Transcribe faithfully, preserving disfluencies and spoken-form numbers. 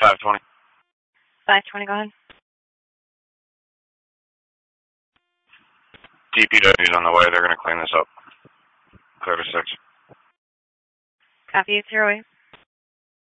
five twenty. five twenty, go ahead. D P W's on the way. They're going to clean this up. Clear to six. Copy, it's zero eight.